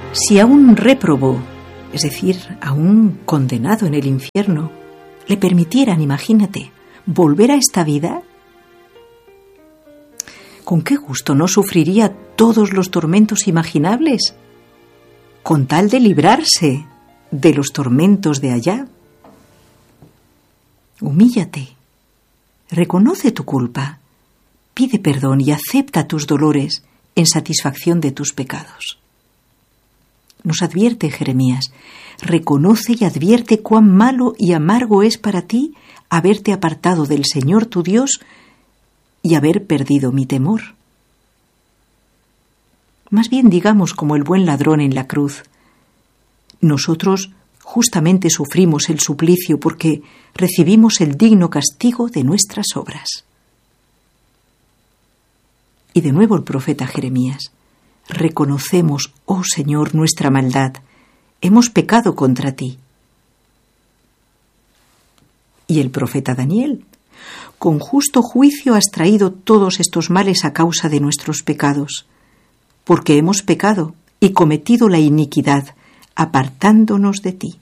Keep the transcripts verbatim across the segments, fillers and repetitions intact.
Si a un réprobo, es decir, a un condenado en el infierno, le permitieran, imagínate, volver a esta vida, ¿con qué gusto no sufriría todos los tormentos imaginables, con tal de librarse de los tormentos de allá? Humíllate, reconoce tu culpa, pide perdón y acepta tus dolores en satisfacción de tus pecados. Nos advierte Jeremías, reconoce y advierte cuán malo y amargo es para ti haberte apartado del Señor tu Dios y haber perdido mi temor. Más bien digamos como el buen ladrón en la cruz, nosotros justamente sufrimos el suplicio porque recibimos el digno castigo de nuestras obras. Y de nuevo el profeta Jeremías, reconocemos, oh Señor, nuestra maldad, hemos pecado contra ti. Y el profeta Daniel, con justo juicio has traído todos estos males a causa de nuestros pecados, porque hemos pecado y cometido la iniquidad, apartándonos de ti.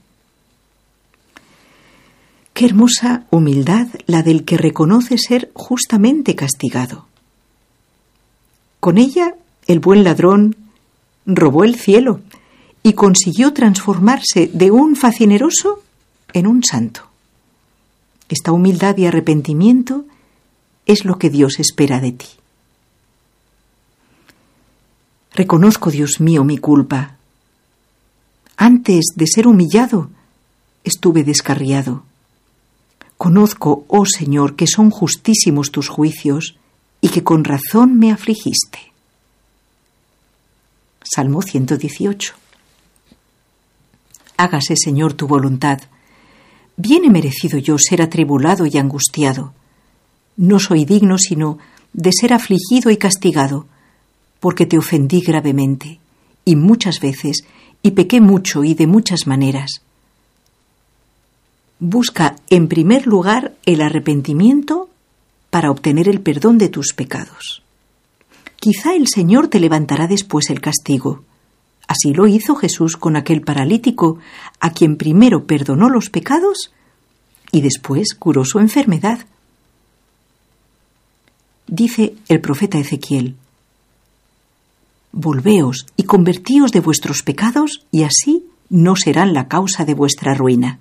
Qué hermosa humildad la del que reconoce ser justamente castigado. Con ella, el buen ladrón robó el cielo y consiguió transformarse de un facineroso en un santo. Esta humildad y arrepentimiento es lo que Dios espera de ti. Reconozco, Dios mío, mi culpa. Antes de ser humillado, estuve descarriado. Conozco, oh Señor, que son justísimos tus juicios y que con razón me afligiste. Salmo ciento dieciocho. Hágase, Señor, tu voluntad. Bien he merecido yo ser atribulado y angustiado. No soy digno sino de ser afligido y castigado, porque te ofendí gravemente, y muchas veces, y pequé mucho y de muchas maneras. Busca en primer lugar el arrepentimiento para obtener el perdón de tus pecados. Quizá el Señor te levantará después el castigo. Así lo hizo Jesús con aquel paralítico, a quien primero perdonó los pecados y después curó su enfermedad. Dice el profeta Ezequiel, volveos y convertíos de vuestros pecados y así no serán la causa de vuestra ruina.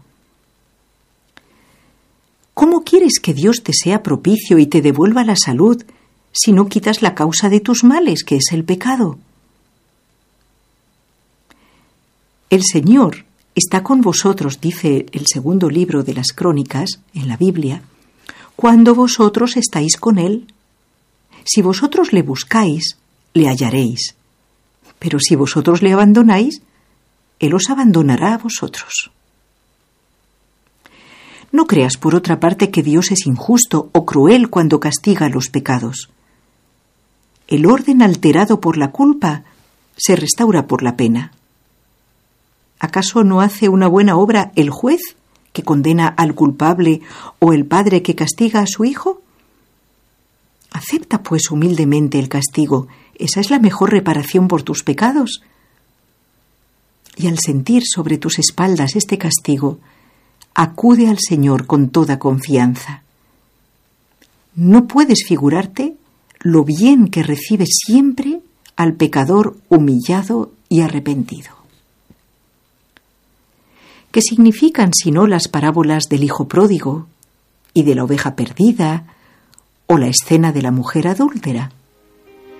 ¿Cómo quieres que Dios te sea propicio y te devuelva la salud si no quitas la causa de tus males, que es el pecado? El Señor está con vosotros, dice el segundo libro de las Crónicas, en la Biblia, cuando vosotros estáis con Él. Si vosotros le buscáis, le hallaréis. Pero si vosotros le abandonáis, Él os abandonará a vosotros. No creas, por otra parte, que Dios es injusto o cruel cuando castiga los pecados. El orden alterado por la culpa se restaura por la pena. ¿Acaso no hace una buena obra el juez que condena al culpable o el padre que castiga a su hijo? Acepta, pues, humildemente el castigo. Esa es la mejor reparación por tus pecados. Y al sentir sobre tus espaldas este castigo, acude al Señor con toda confianza. No puedes figurarte lo bien que recibe siempre al pecador humillado y arrepentido. ¿Qué significan sino las parábolas del hijo pródigo y de la oveja perdida o la escena de la mujer adúltera?